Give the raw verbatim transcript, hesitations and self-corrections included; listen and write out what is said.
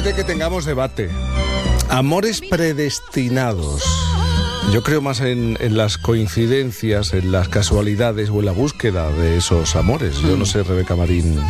puede que tengamos debate. Amores predestinados. Yo creo más en, en las coincidencias, en las casualidades o en la búsqueda de esos amores. Yo no sé, Rebeca Marín,